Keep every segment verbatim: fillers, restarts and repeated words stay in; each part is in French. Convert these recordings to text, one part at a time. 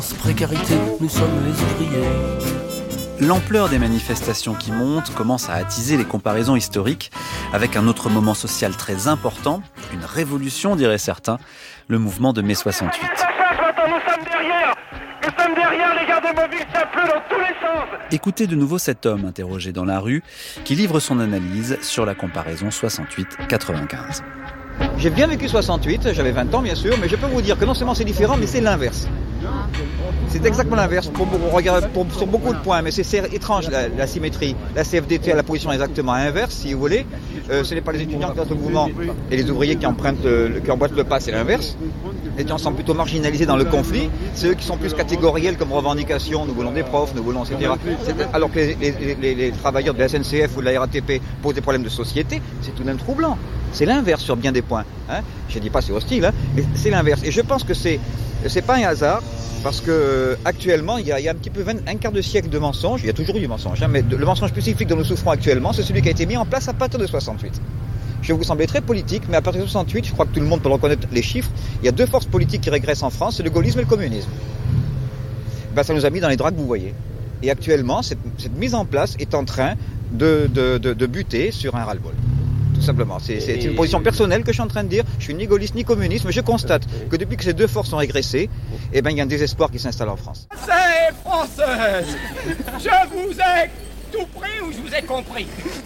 Précarité, nous sommes les ouvriers. L'ampleur des manifestations qui montent commence à attiser les comparaisons historiques avec un autre moment social très important, une révolution diraient certains, le mouvement de mai soixante-huit. Nous sommes derrière, nous sommes derrière les gardes mobiles, ça pleut dans tous les sens. Écoutez de nouveau cet homme interrogé dans la rue qui livre son analyse sur la comparaison soixante-huit quatre-vingt-quinze. J'ai bien vécu soixante-huit, j'avais vingt ans bien sûr, mais je peux vous dire que non seulement c'est différent, mais c'est l'inverse. C'est exactement l'inverse pour, pour, regarde, pour, sur beaucoup de points, mais c'est, c'est étrange la, la symétrie. La C F D T a la position exactement inverse, si vous voulez. Euh, ce n'est pas les étudiants qui entrent au mouvement et les ouvriers qui empruntent, le, qui emboîtent le pas, c'est l'inverse. Les gens sont plutôt marginalisés dans le conflit. C'est eux qui sont plus catégoriels comme revendication. Nous voulons des profs, nous voulons et cetera. C'est, alors que les, les, les, les travailleurs de la S N C F ou de la R A T P posent des problèmes de société, c'est tout de même troublant. C'est l'inverse sur bien des points. Hein. Je ne dis pas c'est hostile, hein, mais c'est l'inverse. Et je pense que c'est c'est pas un hasard. Parce que euh, actuellement, il y, a, il y a un petit peu vingt, un quart de siècle de mensonges. Il y a toujours eu du mensonge, hein, mais de, le mensonge spécifique dont nous souffrons actuellement, c'est celui qui a été mis en place à partir de soixante-huit. Je vais vous sembler très politique, mais à partir de soixante-huit, je crois que tout le monde peut reconnaître les chiffres. Il y a deux forces politiques qui régressent en France, c'est le gaullisme et le communisme. Ben, ça nous a mis dans les draps que vous voyez. Et actuellement, cette, cette mise en place est en train de, de, de, de buter sur un ras-le-bol. Tout simplement. C'est, c'est une position personnelle que je suis en train de dire. Je suis ni gaulliste ni communiste, mais je constate que depuis que ces deux forces ont régressé, eh ben, il y a un désespoir qui s'installe en France. C'est française. Je vous ai tout pris ou je vous ai compris?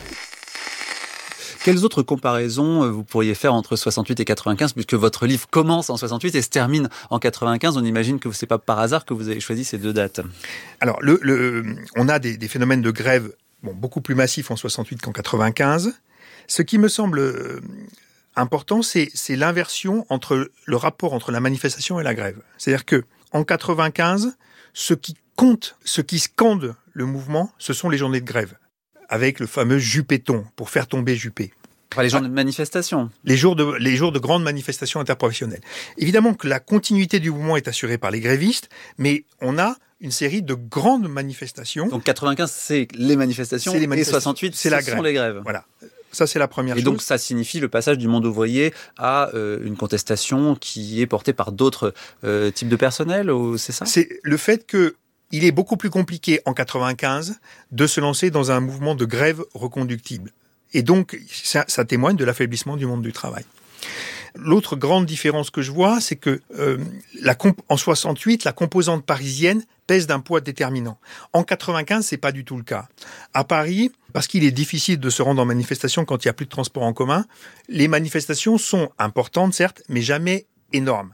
Quelles autres comparaisons vous pourriez faire entre soixante-huit et quatre-vingt-quinze, puisque votre livre commence en soixante-huit et se termine en quatre-vingt-quinze? On imagine que ce n'est pas par hasard que vous avez choisi ces deux dates. Alors, le, le, on a des, des phénomènes de grève bon, beaucoup plus massifs en soixante-huit qu'en quatre-vingt-quinze. Ce qui me semble important, c'est, c'est l'inversion entre le rapport entre la manifestation et la grève. C'est-à-dire que en quatre-vingt-quinze, ce qui compte, ce qui scande le mouvement, ce sont les journées de grève, avec le fameux Juppéton, pour faire tomber Juppé. Enfin, les journées de manifestation. Les jours de, les jours de grandes manifestations interprofessionnelles. Évidemment que la continuité du mouvement est assurée par les grévistes, mais on a une série de grandes manifestations. Donc quatre-vingt-quinze, c'est les manifestations, c'est les manifestations. Et soixante-huit, c'est la grève. Sont les grèves. Voilà. Ça, c'est la première et chose. Et donc, ça signifie le passage du monde ouvrier à euh, une contestation qui est portée par d'autres euh, types de personnel, ou c'est ça? C'est le fait qu'il est beaucoup plus compliqué en quatre-vingt-quinze de se lancer dans un mouvement de grève reconductible. Et donc, ça, ça témoigne de l'affaiblissement du monde du travail. L'autre grande différence que je vois, c'est que euh, la comp- en soixante-huit, la composante parisienne pèse d'un poids déterminant. En quatre-vingt-quinze, c'est pas du tout le cas. À Paris, parce qu'il est difficile de se rendre en manifestation quand il n'y a plus de transport en commun, les manifestations sont importantes, certes, mais jamais énormes.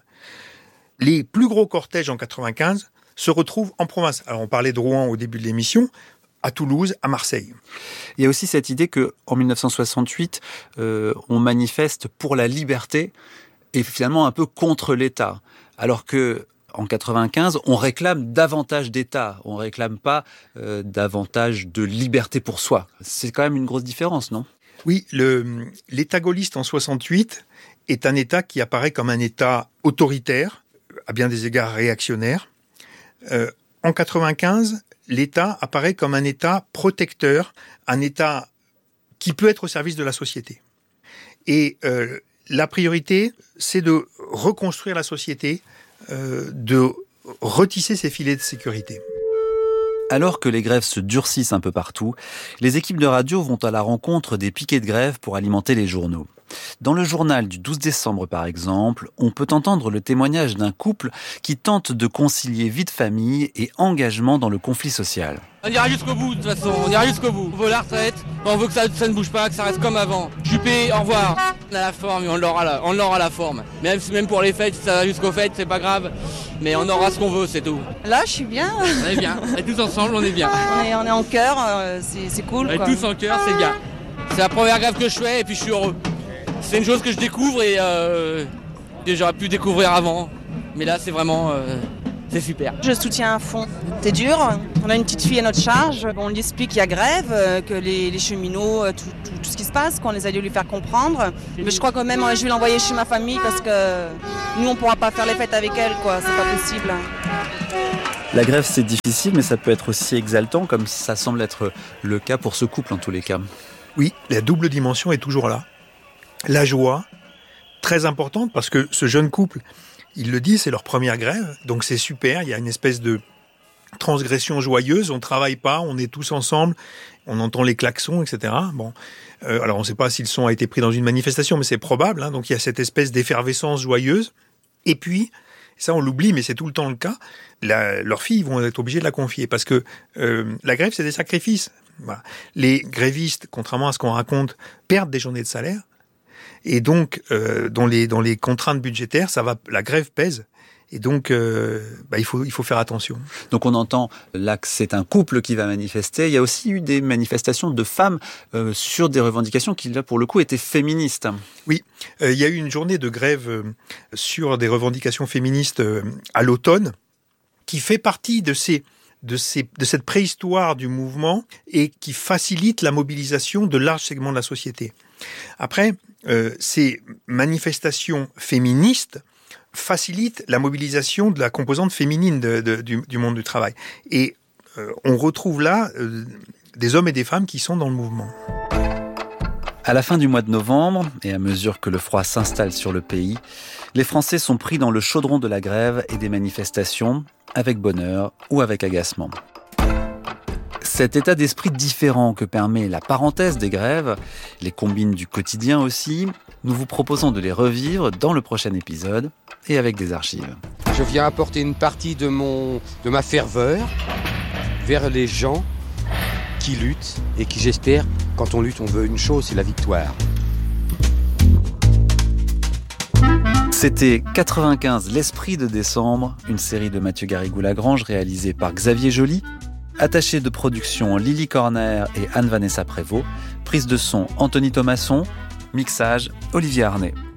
Les plus gros cortèges en quatre-vingt-quinze se retrouvent en province. Alors, on parlait de Rouen au début de l'émission, à Toulouse, à Marseille. Il y a aussi cette idée qu'en dix-neuf cent soixante-huit, euh, on manifeste pour la liberté et finalement un peu contre l'État. Alors que en quatre-vingt-quinze, on réclame davantage d'État. On ne réclame pas euh, davantage de liberté pour soi. C'est quand même une grosse différence, non? Oui, le, l'État gaulliste en soixante-huit est un État qui apparaît comme un État autoritaire, à bien des égards réactionnaire. Euh, en quatre-vingt-quinze, l'État apparaît comme un État protecteur, un État qui peut être au service de la société. Et euh, la priorité, c'est de reconstruire la société, euh, de retisser ses filets de sécurité. Alors que les grèves se durcissent un peu partout, les équipes de radio vont à la rencontre des piquets de grève pour alimenter les journaux. Dans le journal du douze décembre, par exemple, on peut entendre le témoignage d'un couple qui tente de concilier vie de famille et engagement dans le conflit social. On ira jusqu'au bout, de toute façon, on ira jusqu'au bout. On veut la retraite, on veut que ça, ça ne bouge pas, que ça reste comme avant. Juppé, au revoir. On a la forme et on l'aura la, on l'aura la forme. Même, même pour les fêtes, si ça va jusqu'aux fêtes, c'est pas grave. Mais on aura ce qu'on veut, c'est tout. Là, je suis bien. On est bien. Et tous ensemble, on est bien. On est, on est en cœur, euh, c'est, c'est cool. On est quoi. tous en cœur, c'est bien. C'est la première grève que je fais et puis je suis heureux. C'est une chose que je découvre et euh, que j'aurais pu découvrir avant. Mais là, c'est vraiment... Euh, c'est super. Je soutiens à fond. C'est dur. On a une petite fille à notre charge. On lui explique qu'il y a grève, que les, les cheminots, tout, tout, tout ce qui se passe, qu'on les a dû lui faire comprendre. Mais je crois quand même je vais l'envoyer chez ma famille parce que nous, on ne pourra pas faire les fêtes avec elle, quoi. C'est pas possible. La grève, c'est difficile, mais ça peut être aussi exaltant, comme ça semble être le cas pour ce couple, en tous les cas. Oui, la double dimension est toujours là. La joie, très importante, parce que ce jeune couple Ils le disent, c'est leur première grève, donc c'est super, il y a une espèce de transgression joyeuse, on travaille pas, on est tous ensemble, on entend les klaxons, et cetera. Bon, euh, alors on ne sait pas si le son a été pris dans une manifestation, mais c'est probable, hein, donc il y a cette espèce d'effervescence joyeuse. Et puis, ça on l'oublie, mais c'est tout le temps le cas, la, leurs filles vont être obligées de la confier, parce que euh, la grève, c'est des sacrifices. Voilà. Les grévistes, contrairement à ce qu'on raconte, perdent des journées de salaire, et donc euh, dans les dans les contraintes budgétaires, ça va, la grève pèse. Et donc, euh, bah, il faut il faut faire attention. Donc on entend là que c'est un couple qui va manifester. Il y a aussi eu des manifestations de femmes euh, sur des revendications qui, là, pour le coup, étaient féministes. Oui, euh, il y a eu une journée de grève euh, sur des revendications féministes euh, à l'automne, qui fait partie de ces de ces de cette préhistoire du mouvement et qui facilite la mobilisation de larges segments de la société. Après, euh, ces manifestations féministes facilite la mobilisation de la composante féminine de, de, du, du monde du travail. Et euh, on retrouve là euh, des hommes et des femmes qui sont dans le mouvement. À la fin du mois de novembre, et à mesure que le froid s'installe sur le pays, les Français sont pris dans le chaudron de la grève et des manifestations, avec bonheur ou avec agacement. Cet état d'esprit différent que permet la parenthèse des grèves, les combines du quotidien aussi, nous vous proposons de les revivre dans le prochain épisode et avec des archives. Je viens apporter une partie de, mon, de ma ferveur vers les gens qui luttent et qui, j'espère, quand on lutte, on veut une chose, c'est la victoire. C'était quatre-vingt-quinze, l'esprit de décembre, une série de Mathieu Garrigou-Lagrange réalisée par Xavier Joly. Attaché de production Lily Corner et Anne-Vanessa Prévost. Prise de son Anthony Thomasson. Mixage Olivier Arnay.